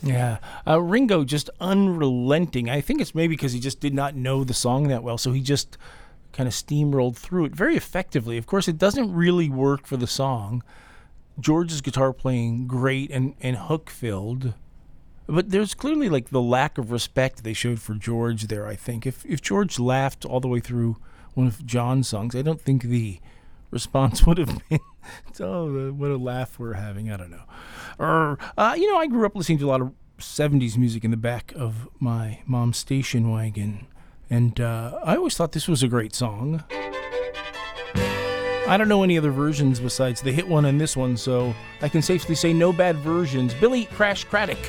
Yeah. Ringo just unrelenting. I think it's maybe because he just did not know the song that well, so he just kind of steamrolled through it very effectively. Of course, it doesn't really work for the song. George's guitar playing great and hook filled. But there's clearly like the lack of respect they showed for George there, I think. If George laughed all the way through one of John's songs, I don't think the response would have been, oh, what a laugh we're having. I don't know. Or, I grew up listening to a lot of 70s music in the back of my mom's station wagon. And I always thought this was a great song. I don't know any other versions besides the hit one and this one, so I can safely say no bad versions. Billy Crash Craddock.